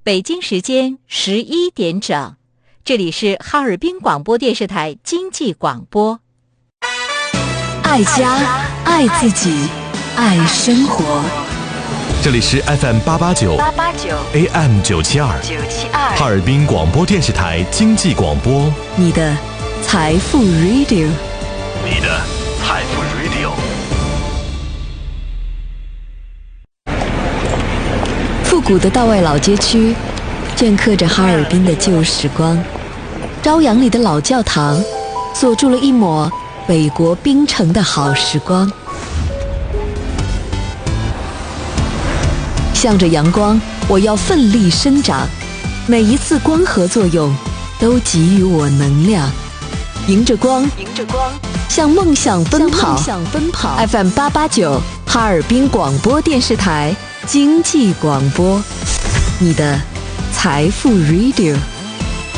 北京时间11点整，这里是哈尔滨广播电视台经济广播。 爱家，爱自己，爱生活。 这里是 FM889 AM972 哈尔滨广播电视台经济广播， 你的财富 Radio， 你的财富 Radio。 复古的道外老街区镌刻着哈尔滨的旧时光，朝阳里的老教堂锁住了一抹北国冰城的好时光。向着阳光，我要奋力生长，每一次光合作用都给予我能量，迎着光向梦想奔跑。FM889 哈尔滨广播电视台经济广播，你的财富 Radio。